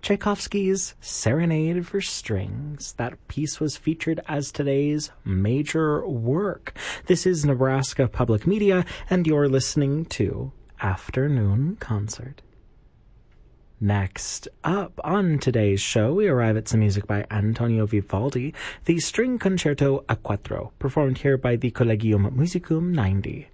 Tchaikovsky's Serenade for Strings. That piece was featured as today's major work. This is Nebraska Public Media, and you're listening to Afternoon Concert. Next up on today's show, we arrive at some music by Antonio Vivaldi, the String Concerto a Quattro, performed here by the Collegium Musicum 90.